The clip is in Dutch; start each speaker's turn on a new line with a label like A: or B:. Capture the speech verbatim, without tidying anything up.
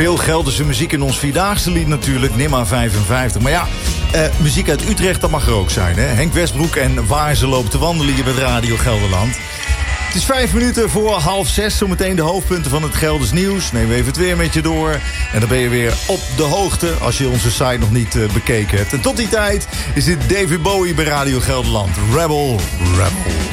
A: Veel Gelderse muziek in ons vierdaagse lied natuurlijk, Nimma vijfenvijftig. Maar ja, uh, muziek uit Utrecht, dat mag er ook zijn, hè? Henk Westbroek en Waar ze loopt te wandelen hier met Radio Gelderland. Het is vijf minuten voor half zes. Zometeen de hoofdpunten van het Gelders nieuws. Nemen we even het weer met je door. En dan ben je weer op de hoogte als je onze site nog niet uh, bekeken hebt. En tot die tijd is dit David Bowie bij Radio Gelderland. Rebel, Rebel.